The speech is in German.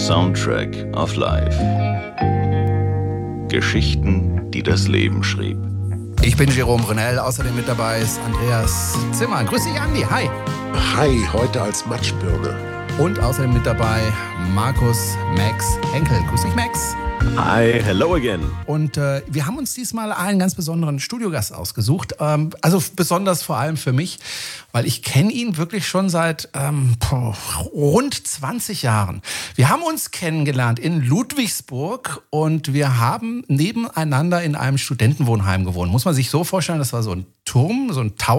Soundtrack of Life. Geschichten, die das Leben schrieb. Ich bin Jerome Brunel, außerdem mit dabei ist Andreas Zimmer. Grüß dich, Andi. Hi. Hi, heute als Matschbirne. Und außerdem mit dabei Markus Max Henkel. Grüß dich, Max. Hi, hello again. Und wir haben uns diesmal einen ganz besonderen Studiogast ausgesucht. Also besonders vor allem für mich, weil ich kenne ihn wirklich schon seit rund 20 Jahren. Wir haben uns kennengelernt in Ludwigsburg und wir haben nebeneinander in einem Studentenwohnheim gewohnt. Muss man sich so vorstellen, das war so ein Turm, so ein Tower.